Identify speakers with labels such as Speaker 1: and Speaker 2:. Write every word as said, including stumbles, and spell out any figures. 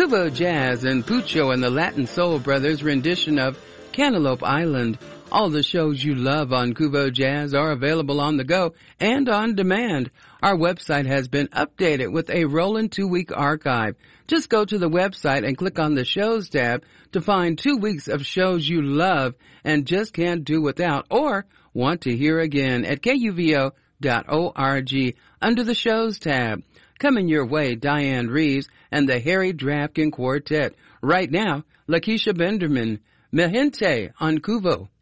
Speaker 1: Kuvo Jazz and Pucho and the Latin Soul Brothers rendition of Cantaloupe Island. All the shows you love on Kuvo Jazz are available on the go and on demand. Our website has been updated with a rolling two-week archive. Just go to the website and click on the Shows tab to find two weeks of shows you love and just can't do without or want to hear again at K U V O dot org under the Shows tab. Coming your way, Diane Reeves and the Harry Drapkin Quartet. Right now, Lakeisha Benderman, Mehente on Kuvo.